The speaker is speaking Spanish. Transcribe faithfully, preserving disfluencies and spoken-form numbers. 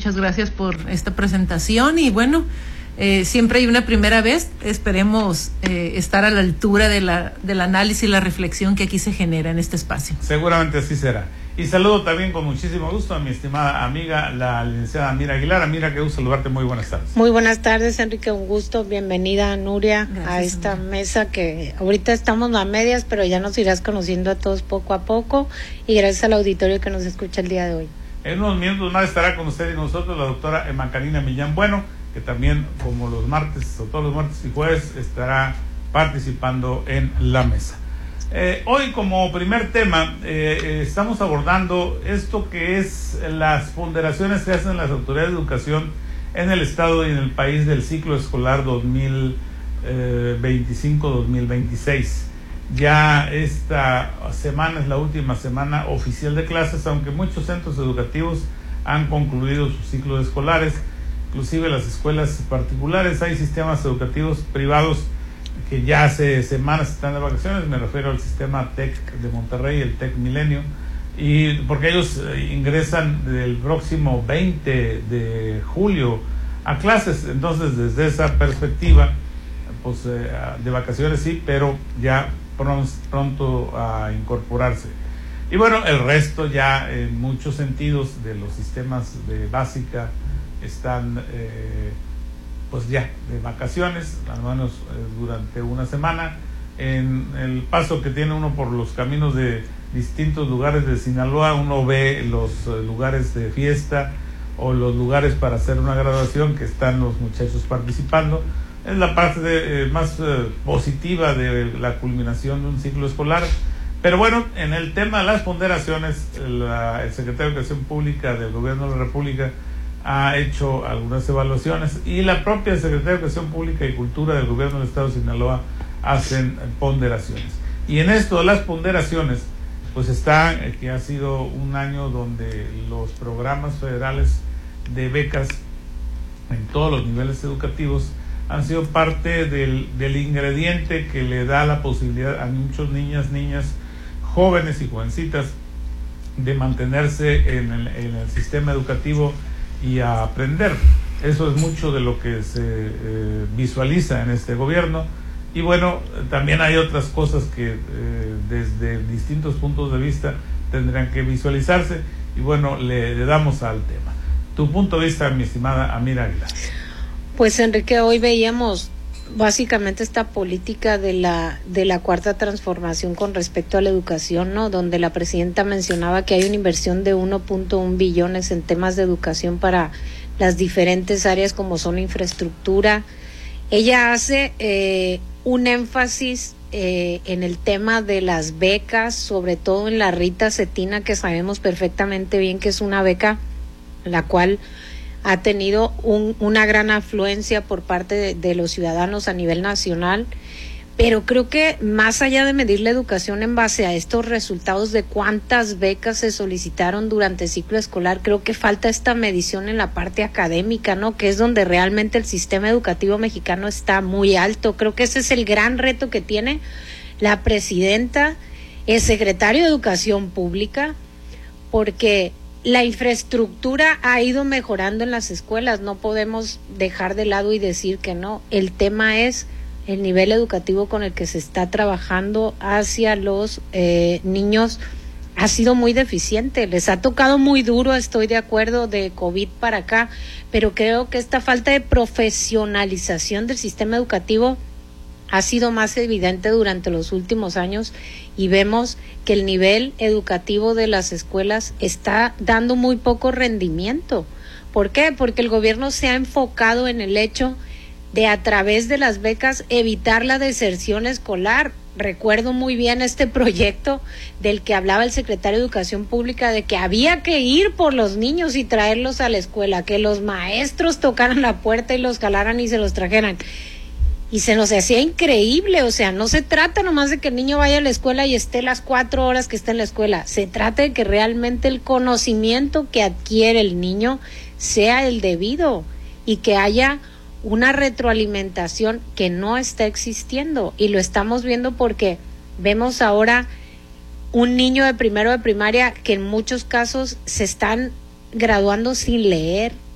muchas gracias por esta presentación y bueno, eh, siempre hay una primera vez, esperemos eh, estar a la altura de la, del análisis y la reflexión que aquí se genera en este espacio. Seguramente así será. Y saludo también con muchísimo gusto a mi estimada amiga, la licenciada Amira Aguilar. Amira, qué gusto saludarte, muy buenas tardes. Muy buenas tardes, Enrique, un gusto, bienvenida Nuria. Gracias, a esta Nuria. Mesa que ahorita estamos a medias, pero ya nos irás conociendo a todos poco a poco, y gracias al auditorio que nos escucha el día de hoy. En unos minutos más estará con usted y nosotros la doctora Emma Karina Millán Bueno, que también, como los martes o todos los martes y jueves, estará participando en la mesa. Eh, hoy, como primer tema, eh, eh, estamos abordando esto que es las ponderaciones que hacen las autoridades de educación en el estado y en el país del ciclo escolar dos mil veinticinco dos mil veintiséis. Ya esta semana es la última semana oficial de clases, aunque muchos centros educativos han concluido sus ciclos escolares, inclusive las escuelas particulares. Hay sistemas educativos privados que ya hace semanas están de vacaciones, me refiero al sistema TEC de Monterrey, el TEC Milenio, y porque ellos ingresan el próximo veinte de julio a clases. Entonces, desde esa perspectiva, pues eh, de vacaciones sí, pero ya pronto, pronto a incorporarse. Y bueno, el resto ya en muchos sentidos de los sistemas de básica están eh, pues ya de vacaciones, al menos eh, durante una semana. En el paso que tiene uno por los caminos de distintos lugares de Sinaloa, uno ve los eh, lugares de fiesta o los lugares para hacer una graduación que están los muchachos participando. Es la parte de, eh, más eh, positiva de la culminación de un ciclo escolar. Pero bueno, en el tema de las ponderaciones, la, el secretario de Educación Pública del Gobierno de la República ha hecho algunas evaluaciones, y la propia Secretaría de Educación Pública y Cultura del Gobierno del Estado de Sinaloa hacen ponderaciones. Y en esto de las ponderaciones, pues está eh, que ha sido un año donde los programas federales de becas en todos los niveles educativos han sido parte del, del ingrediente que le da la posibilidad a muchos niñas, niñas, jóvenes y jovencitas de mantenerse en el, en el sistema educativo y a aprender. Eso es mucho de lo que se eh, visualiza en este gobierno. Y bueno, también hay otras cosas que eh, desde distintos puntos de vista tendrán que visualizarse, y bueno, le, le damos al tema. Tu punto de vista, mi estimada Amira Aguilar. Pues Enrique, hoy veíamos básicamente esta política de la de la cuarta transformación con respecto a la educación, ¿no? Donde la presidenta mencionaba que hay una inversión de uno punto uno billones en temas de educación para las diferentes áreas como son infraestructura. Ella hace eh, un énfasis eh, en el tema de las becas, sobre todo en la Rita Cetina, que sabemos perfectamente bien que es una beca la cual ha tenido un, una gran afluencia por parte de, de los ciudadanos a nivel nacional, pero creo que más allá de medir la educación en base a estos resultados de cuántas becas se solicitaron durante el ciclo escolar, creo que falta esta medición en la parte académica, ¿no? Que es donde realmente el sistema educativo mexicano está muy alto. Creo que ese es el gran reto que tiene la presidenta, el secretario de Educación Pública, porque la infraestructura ha ido mejorando en las escuelas, no podemos dejar de lado y decir que no. El tema es el nivel educativo con el que se está trabajando hacia los eh, niños ha sido muy deficiente, les ha tocado muy duro, estoy de acuerdo, de COVID para acá, pero creo que esta falta de profesionalización del sistema educativo ha sido más evidente durante los últimos años, y vemos que el nivel educativo de las escuelas está dando muy poco rendimiento. ¿Por qué? Porque el gobierno se ha enfocado en el hecho de, a través de las becas, evitar la deserción escolar. Recuerdo muy bien este proyecto del que hablaba el secretario de Educación Pública, de que había que ir por los niños y traerlos a la escuela, que los maestros tocaran la puerta y los jalaran y se los trajeran. Y se nos hacía increíble, o sea, no se trata nomás de que el niño vaya a la escuela y esté las cuatro horas que está en la escuela, se trata de que realmente el conocimiento que adquiere el niño sea el debido y que haya una retroalimentación que no está existiendo, y lo estamos viendo porque vemos ahora un niño de primero de primaria que en muchos casos se están graduando sin leer,